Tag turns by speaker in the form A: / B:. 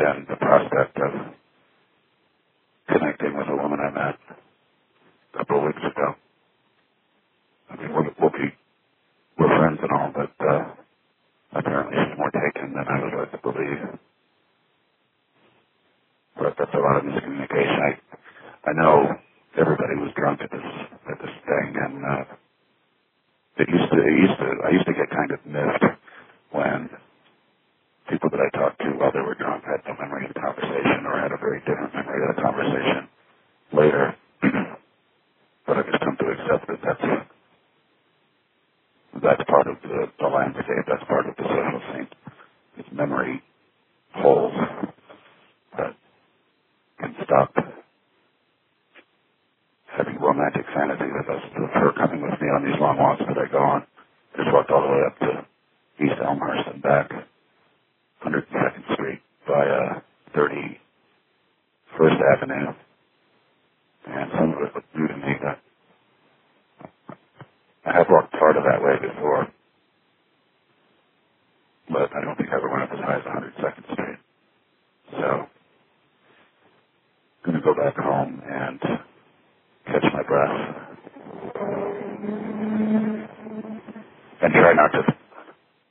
A: then the prospect of connecting with a woman I met a couple of weeks ago. I mean, we're friends and all, but apparently she's more taken than I was led to believe. But that's a lot of miscommunication. I know everybody was drunk at this thing, and I used to get kind of miffed when people that I talked to while they were drunk had no memory of the conversation or had a very different memory of the conversation later. But I've just come to accept that that's part of the landscape. That's part of the social scene. It's memory holes that can stop having romantic fantasy with us, with her coming with me on these long walks that I go on. Just walked all the way up to East Elmhurst and back, 102nd Street via 31st Avenue. And some of it was new to me. That I have walked part of that way before, but I don't think I ever went up as high as 102nd Street. So I'm going to go back home and catch my breath and try not to